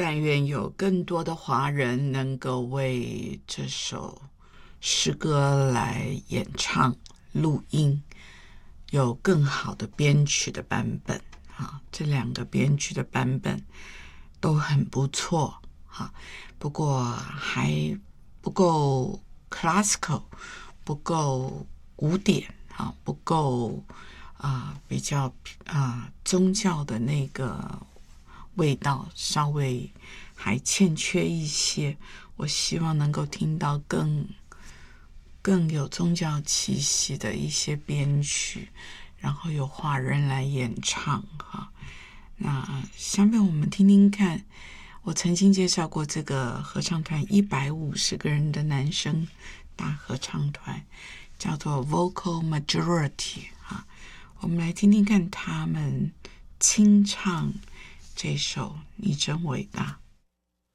但愿有更多的华人能够为这首诗歌来演唱、录音，有更好的编曲的版本。这两个编曲的版本都很不错，不过还不够 classical， 不够古典，不够比较宗教的那个味道，稍微还欠缺一些。我希望能够听到更有宗教气息的一些编曲，然后有华人来演唱。那下面我们听听看，我曾经介绍过这个合唱团150个人的男生大合唱团，叫做 Vocal Majority。我们来听听看他们清唱这首《你真伟大》。